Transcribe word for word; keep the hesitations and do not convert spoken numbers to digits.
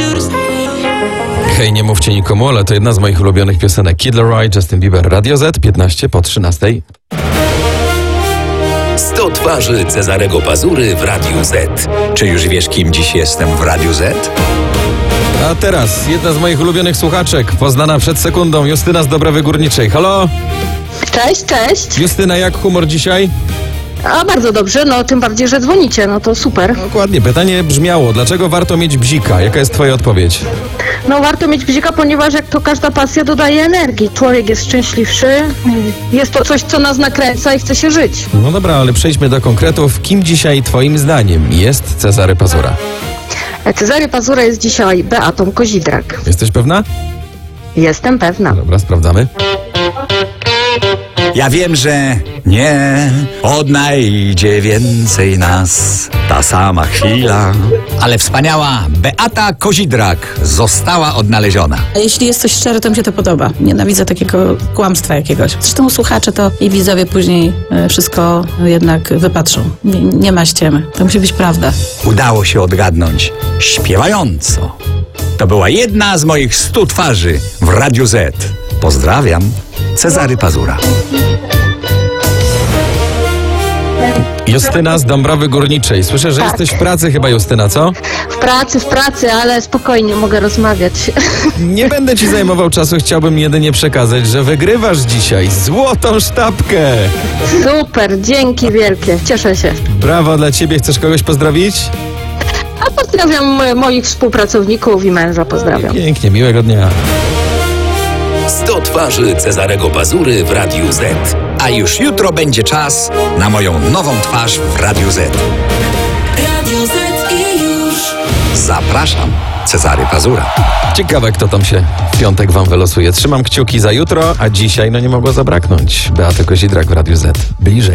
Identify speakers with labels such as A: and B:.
A: Hej, nie mówcie nikomu, ale to jedna z moich ulubionych piosenek. Kid Laroi, Justin Bieber, Radio Z, piętnaście po trzynastej.
B: sto twarzy Cezarego Pazury w Radiu Z.
C: Czy już wiesz, kim dziś jestem w Radiu Z?
A: A teraz jedna z moich ulubionych słuchaczek, poznana przed sekundą, Justyna z Dąbrowy Górniczej. Halo?
D: Cześć, cześć.
A: Justyna, jak humor dzisiaj?
D: A bardzo dobrze, no tym bardziej, że dzwonicie, no to super.
A: Dokładnie, pytanie brzmiało, dlaczego warto mieć bzika? Jaka jest twoja odpowiedź?
D: No warto mieć bzika, ponieważ jak to każda pasja dodaje energii. Człowiek jest szczęśliwszy, jest to coś, co nas nakręca i chce się żyć.
A: No dobra, ale przejdźmy do konkretów. Kim dzisiaj twoim zdaniem jest Cezary Pazura?
D: Cezary Pazura jest dzisiaj Beatą Kozidrak.
A: Jesteś pewna?
D: Jestem pewna.
A: Dobra, sprawdzamy.
C: Ja wiem, że nie odnajdzie więcej nas ta sama chwila. Ale wspaniała Beata Kozidrak została odnaleziona.
E: A jeśli jest coś szczere, to mi się to podoba. Nienawidzę takiego kłamstwa jakiegoś. Zresztą słuchacze to i widzowie później e, wszystko jednak wypatrzą. Nie, nie ma ściemy. To musi być prawda.
C: Udało się odgadnąć śpiewająco. To była jedna z moich stu twarzy w Radiu Z. Pozdrawiam, Cezary Pazura.
A: Justyna z Dąbrowy Górniczej. Słyszę, że
D: Tak.
A: jesteś w pracy chyba, Justyna, co?
D: W pracy, w pracy, ale spokojnie mogę rozmawiać.
A: Nie będę ci zajmował czasu, chciałbym jedynie przekazać, że wygrywasz dzisiaj złotą sztabkę.
D: Super, dzięki wielkie, cieszę się.
A: Brawo dla ciebie, chcesz kogoś pozdrowić?
D: A pozdrawiam moich współpracowników i męża, pozdrawiam.
A: Pięknie, miłego dnia.
B: sto twarzy Cezarego Pazury w Radiu Z.
C: A już jutro będzie czas na moją nową twarz w Radiu Z.
F: Radio Z i już.
C: Zapraszam, Cezary Pazura.
A: Ciekawe, kto tam się w piątek wam wylosuje. Trzymam kciuki za jutro, a dzisiaj no nie mogło zabraknąć. Beaty Kozidrak w Radiu Z. Bliżej.